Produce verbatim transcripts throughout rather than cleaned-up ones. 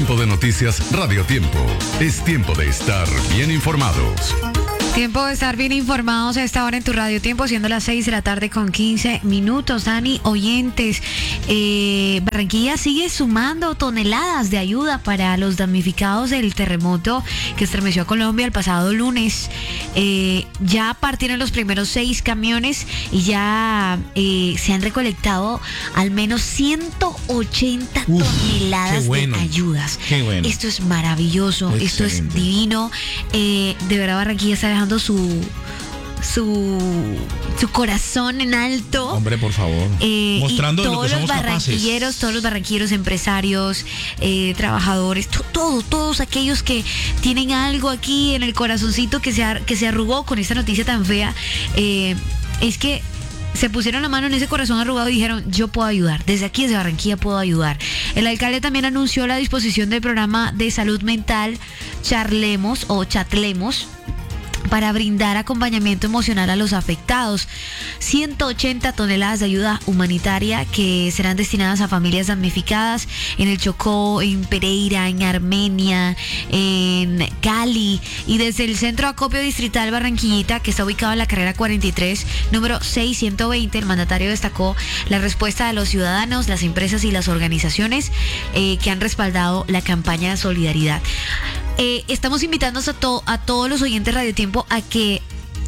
Tiempo de Noticias Radio Tiempo. Es tiempo de estar bien informados. Tiempo de estar bien informados a esta hora en tu Radio Tiempo, siendo las seis de la tarde con quince minutos. Dani, oyentes, eh, Barranquilla sigue sumando toneladas de ayuda para los damnificados del terremoto que estremeció a Colombia el pasado lunes. Eh, ya partieron los primeros seis camiones y ya eh, se han recolectado al menos ciento ochenta Uf, toneladas bueno, de ayudas. Qué bueno. Esto es maravilloso, Excelente. Esto es divino. Eh, de verdad, Barranquilla está dejando su su su corazón en alto. Hombre, por favor. Eh, Mostrando y todos lo que somos los barranquilleros, capaces. todos los barranquilleros, empresarios, eh, trabajadores, to, todo, todos aquellos que tienen algo aquí en el corazoncito que se, ar, que se arrugó con esta noticia tan fea, eh, es que se pusieron la mano en ese corazón arrugado y dijeron, yo puedo ayudar, desde aquí desde Barranquilla puedo ayudar. El alcalde también anunció la disposición del programa de salud mental Charlemos o Chatlemos para brindar acompañamiento emocional a los afectados. ciento ochenta toneladas de ayuda humanitaria que serán destinadas a familias damnificadas en el Chocó, en Pereira, en Armenia, en Cali, y desde el Centro de Acopio Distrital Barranquillita, que está ubicado en la carrera cuarenta y tres, número seiscientos veinte, el mandatario destacó la respuesta de los ciudadanos, las empresas y las organizaciones eh, que han respaldado la campaña de solidaridad. Eh, estamos invitando a, to- a todos los oyentes Radio Tiempo a que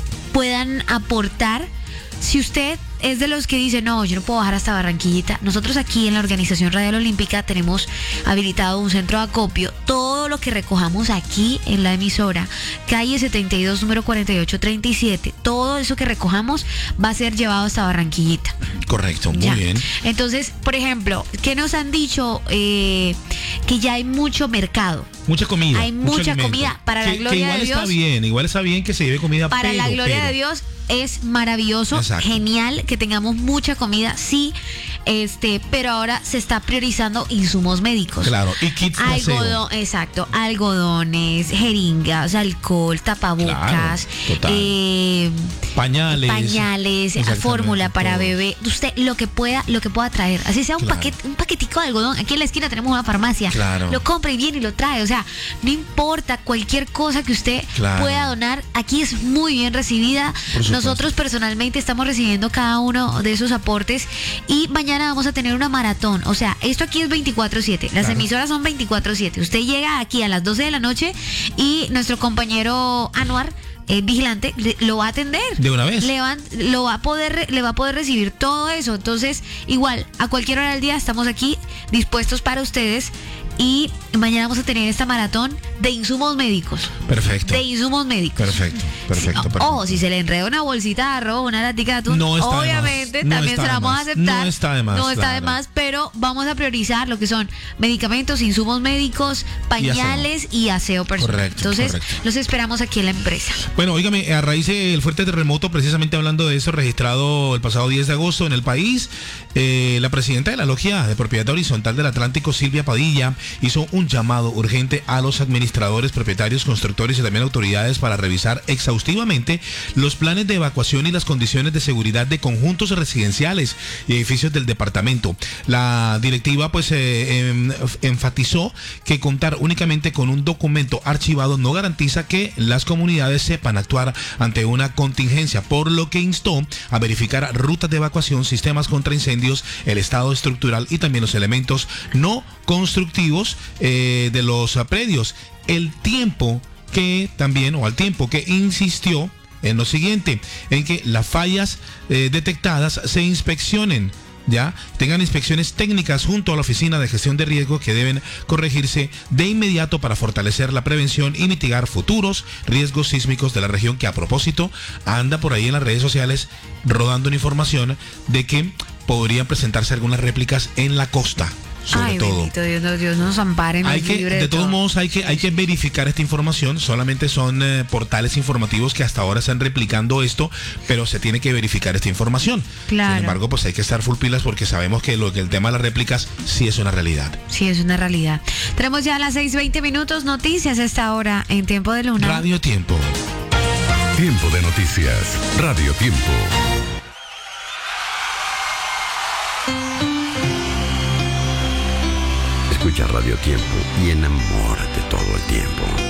puedan aportar. Si usted es de los que dice, no, yo no puedo bajar hasta Barranquillita, nosotros aquí en la Organización Radial Olímpica tenemos habilitado un centro de acopio. Todo lo que recojamos aquí en la emisora, calle setenta y dos, número cuarenta y ocho treinta y siete, todo eso que recojamos va a ser llevado hasta Barranquillita. Correcto, muy ya. bien. Entonces, por ejemplo, ¿qué nos han dicho? Eh, que ya hay mucho mercado. Mucha comida. Hay mucha comida para que, la gloria que igual de Dios. Está bien, igual está bien que se lleve comida. Para pero, la gloria pero. de Dios es maravilloso, Exacto. Genial que tengamos mucha comida, sí, este, pero ahora se está priorizando insumos médicos. Claro, y kits de aseo. Algodón, exacto, algodones, jeringas, alcohol, tapabocas, Claro, total. eh, pañales, pañales, fórmula para todos. bebé, usted lo que pueda, lo que pueda traer, así sea un Claro. paquete, un paquetico de algodón. Aquí en la esquina tenemos una farmacia, Claro. lo compra y viene y lo trae, o sea, no importa cualquier cosa que usted Claro. pueda donar, aquí es muy bien recibida. Nosotros personalmente estamos recibiendo cada uno de esos aportes y mañana vamos a tener una maratón, o sea, esto aquí es veinticuatro siete, las Claro. emisoras son veinticuatro siete, usted llega aquí a las doce de la noche y nuestro compañero Anuar, eh, vigilante, le, lo va a atender de una vez, le va, lo va a poder le va a poder recibir todo eso. Entonces, igual, a cualquier hora del día estamos aquí dispuestos para ustedes. Y mañana vamos a tener esta maratón de insumos médicos. Perfecto. De insumos médicos. Perfecto, perfecto, Sí, perfecto. Ojo, si se le enreda una bolsita de arroz, una latica de atún, no está obviamente de más. también No se la vamos a más. aceptar. No está de más. No está claro. de más, pero vamos a priorizar lo que son medicamentos, insumos médicos, pañales y aseo, y aseo personal. Correcto, Entonces, correcto. los esperamos aquí en la empresa. Bueno, óigame, a raíz del fuerte terremoto, precisamente hablando de eso, registrado el pasado diez de agosto en el país, eh, la presidenta de la Logia de Propiedad Horizontal del Atlántico, Silvia Padilla, hizo un llamado urgente a los administradores, propietarios, constructores y también autoridades para revisar exhaustivamente los planes de evacuación y las condiciones de seguridad de conjuntos residenciales y edificios del departamento. La directiva pues eh, em, enfatizó que contar únicamente con un documento archivado no garantiza que las comunidades sepan actuar ante una contingencia, por lo que instó a verificar rutas de evacuación, sistemas contra incendios, el estado estructural y también los elementos no constructivos eh, de los uh, predios. El tiempo que también, o al tiempo que insistió en lo siguiente, en que las fallas eh, detectadas se inspeccionen, ya tengan inspecciones técnicas junto a la Oficina de Gestión de Riesgo, que deben corregirse de inmediato para fortalecer la prevención y mitigar futuros riesgos sísmicos de la región, que a propósito anda por ahí en las redes sociales rodando una información de que podrían presentarse algunas réplicas en la costa. Sobre Ay, todo. bendito Dios, no, Dios nos ampare. Hay nos que, libre de, de todos todo. modos, hay que, hay que verificar esta información. Solamente son eh, portales informativos que hasta ahora están replicando esto, pero se tiene que verificar esta información. Claro. Sin embargo, pues hay que estar full pilas, porque sabemos que lo que el tema de las réplicas sí es una realidad. Sí, es una realidad. Tenemos ya las seis veinte minutos, noticias a esta hora en Tiempo de Luna. Radio Tiempo. Tiempo de noticias. Radio Tiempo. Escucha Radio Tiempo y enamórate